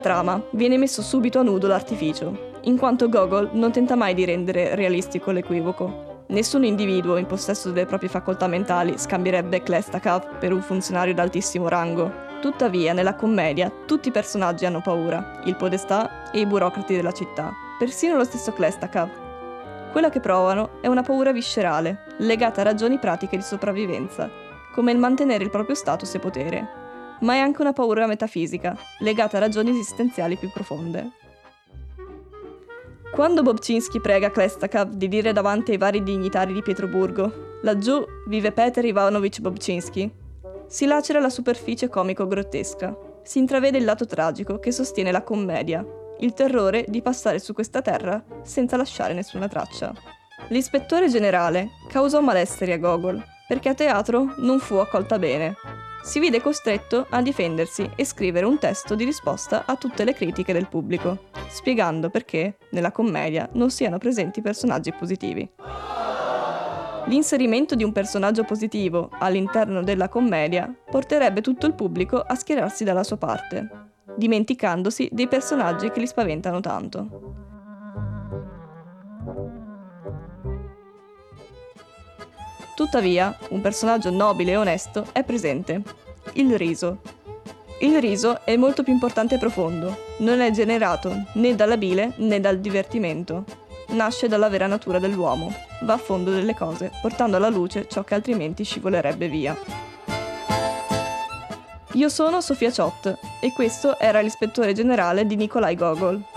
Trama viene messo subito a nudo l'artificio, in quanto Gogol non tenta mai di rendere realistico l'equivoco. Nessun individuo in possesso delle proprie facoltà mentali scambierebbe Chlestakov per un funzionario d'altissimo rango. Tuttavia, nella commedia, tutti i personaggi hanno paura, il podestà e i burocrati della città, persino lo stesso Chlestakov. Quella che provano è una paura viscerale, legata a ragioni pratiche di sopravvivenza, come il mantenere il proprio status e potere, ma è anche una paura metafisica, legata a ragioni esistenziali più profonde. Quando Bobчинский prega Chlestakov di dire davanti ai vari dignitari di Pietroburgo «Laggiù vive Peter Ivanovich Bobчинский», si lacera la superficie comico-grottesca, si intravede il lato tragico che sostiene la commedia, il terrore di passare su questa terra senza lasciare nessuna traccia. L'ispettore generale causò malessere a Gogol, perché a teatro non fu accolta bene. Si vide costretto a difendersi e scrivere un testo di risposta a tutte le critiche del pubblico, spiegando perché nella commedia non siano presenti personaggi positivi. L'inserimento di un personaggio positivo all'interno della commedia porterebbe tutto il pubblico a schierarsi dalla sua parte, dimenticandosi dei personaggi che li spaventano tanto. Tuttavia, un personaggio nobile e onesto è presente: il riso. Il riso è molto più importante e profondo, non è generato né dalla bile né dal divertimento. Nasce dalla vera natura dell'uomo, va a fondo delle cose, portando alla luce ciò che altrimenti scivolerebbe via. Io sono Sofia Ciot e questo era l'ispettore generale di Nikolai Gogol.